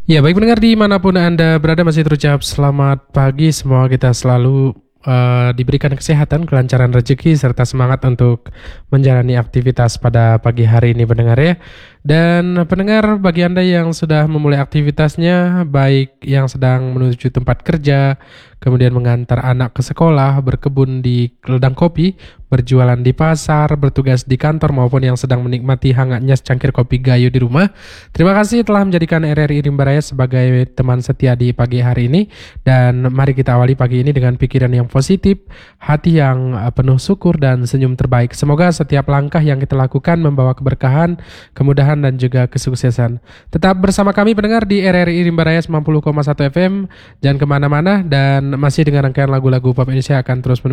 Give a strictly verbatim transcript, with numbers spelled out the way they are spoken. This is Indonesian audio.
Ya, baik pendengar dimanapun Anda berada masih terucap selamat pagi. Semoga kita selalu uh, diberikan kesehatan, kelancaran rezeki, serta semangat untuk menjalani aktivitas pada pagi hari ini pendengar ya. Dan pendengar, bagi Anda yang sudah memulai aktivitasnya, baik yang sedang menuju tempat kerja, kemudian mengantar anak ke sekolah, berkebun di ladang kopi, berjualan di pasar, bertugas di kantor, maupun yang sedang menikmati hangatnya secangkir kopi gayo di rumah. Terima kasih telah menjadikan R R I Rimba Raya sebagai teman setia di pagi hari ini. Dan mari kita awali pagi ini dengan pikiran yang positif, hati yang uh, penuh syukur dan senyum terbaik. Semoga setiap langkah yang kita lakukan membawa keberkahan, kemudahan dan juga kesuksesan. Tetap bersama kami pendengar di R R I Rimba Raya sembilan puluh koma satu F M. Jangan kemana-mana dan masih dengan rangkaian lagu-lagu pop Indonesia akan terus